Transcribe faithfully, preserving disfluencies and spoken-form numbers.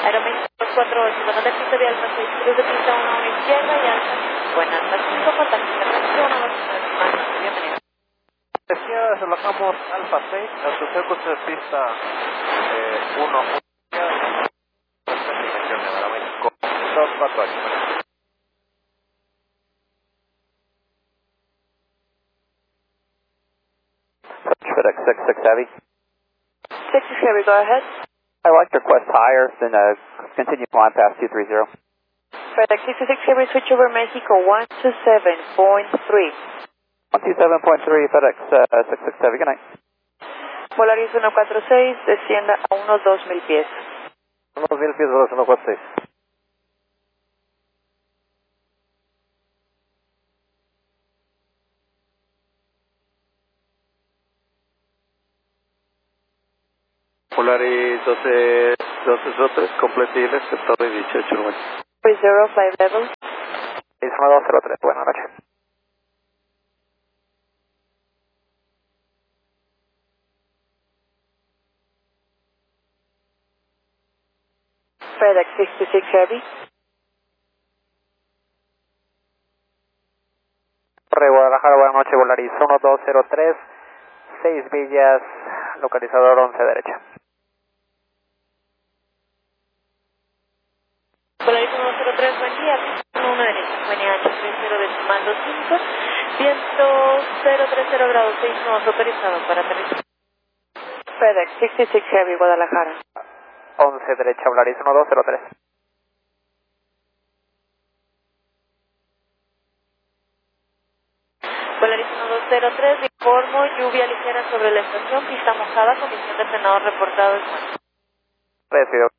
Aeroméxico dos cuatro ocho, buenas de pista de alfa seis, cruz de pista uno a izquierda y alfa. Buenas, alfa cinco, contacto internacional uno dos tres, bienvenido. Decía, relajamos Alfa seis, asociado con de pista eh, uno, destinación de Aeroméxico dos cuatro ocho. FedEx six six Heavy. six six Heavy, go ahead. I'd like to request higher than a continued climb past two three zero. FedEx six six Heavy, switch over Mexico one two seven point three. one two seven point three, FedEx uh, six six Heavy, good night. Volaris uno cuatro seis, descienda a unos dos mil pies. Unos mil pies, Volaris uno cuatro seis. Polaris doce cero tres, complete y sector dieciocho noventa. three zero, flight level. seis uno dos cero tres, buenas noches. FedEx six six Heavy. Torre Guadalajara, buenas noches, Volaris uno dos cero tres, seis millas, localizador once derecha. Volaris uno dos cero tres, buen día, uno derecha, buen día, tres cero decimal dos cinco, viento cero tres cero grados seis, no autorizado para aterrizar. FedEx six six Heavy, Guadalajara. once derecha, Volaris uno dos cero tres. Volaris uno dos cero tres, informo lluvia ligera sobre la estación, pista mojada, condición de frenado reportado. Recibido.